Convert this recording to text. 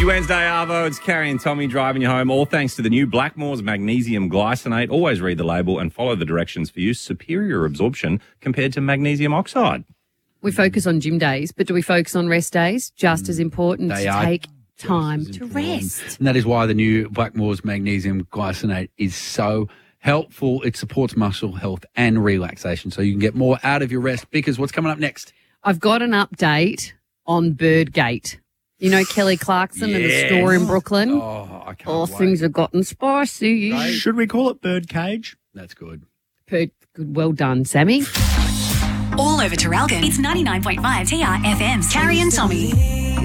Wednesday, Arvo. It's Carrie and Tommy driving you home, all thanks to the new Blackmores Magnesium Glycinate. Always read the label and follow the directions for use. Superior absorption compared to magnesium oxide. We focus on gym days, but do we focus on rest days? Just as important to take time to rest. And that is why the new Blackmores Magnesium Glycinate is so helpful. It supports muscle health and relaxation, so you can get more out of your rest. Because what's coming up next? I've got an update on Birdgate. You know Kelly Clarkson and the store in Brooklyn? Oh, I can't wait. Things have gotten spicy. Should we call it Birdcage? That's good. Good. Well done, Sammy. All over Terralgan. It's 99.5 TRFM's Carrie and Tommy.